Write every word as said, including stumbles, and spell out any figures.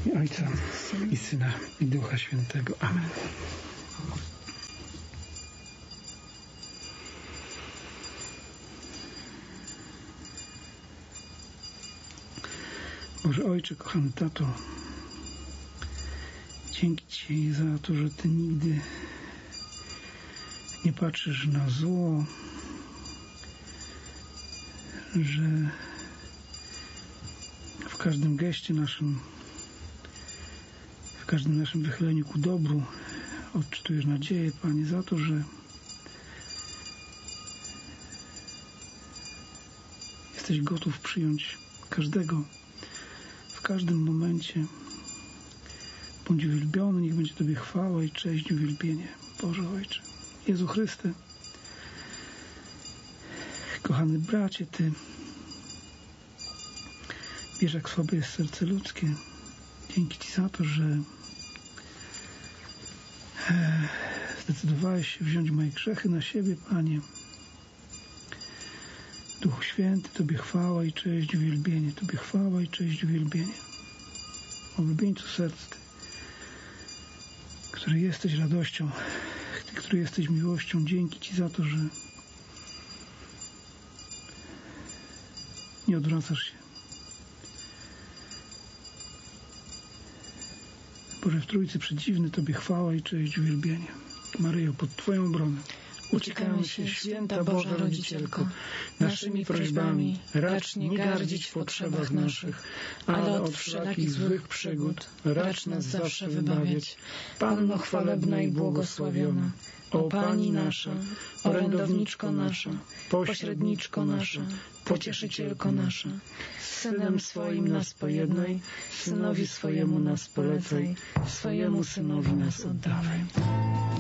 W imię Ojca i Syna i Ducha Świętego. Amen. Boże Ojcze, kochany Tato, dzięki Ci za to, że Ty nigdy nie patrzysz na zło, że w każdym geście naszym, w każdym naszym wychyleniu ku dobru odczytujesz nadzieję, Panie, za to, że jesteś gotów przyjąć każdego w każdym momencie. Bądź uwielbiony, niech będzie Tobie chwała i cześć i uwielbienie. Boże Ojcze, Jezu Chryste, kochany bracie, Ty wiesz, jak słabe jest serce ludzkie. Dzięki Ci za to, że zdecydowałeś się wziąć moje grzechy na siebie, Panie. Duchu Święty, Tobie chwała i cześć, uwielbienie. Tobie chwała i cześć, uwielbienie. Ulubieńcu serc, Ty, który jesteś radością, Ty, który jesteś miłością, dzięki Ci za to, że nie odwracasz się. Boże, w Trójcy Przedziwny, Tobie chwała i cześć, uwielbienie. Maryjo, pod Twoją obronę uciekamy się, święta Boża Rodzicielko, naszymi prośbami, racz nie gardzić w potrzebach naszych, ale od wszelakich złych przygód racz nas zawsze wybawiać. Panno chwalebna i błogosławiona, o Pani nasza, orędowniczko nasza, pośredniczko nasza, pocieszycielko nasza, z Synem swoim nas pojednaj, Synowi swojemu nas polecaj, swojemu Synowi nas oddawaj.